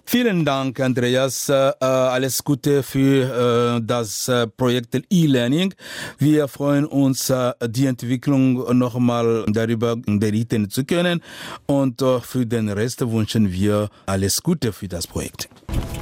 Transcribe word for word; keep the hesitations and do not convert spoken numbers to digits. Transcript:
Vielen Dank, Andreas. Äh, alles Gute für äh, das äh, Projekt E-Learning. Wir freuen uns, äh, die Entwicklung nochmal darüber berichten zu können. Und äh, für den Rest wünschen wir alles Gute für das Projekt.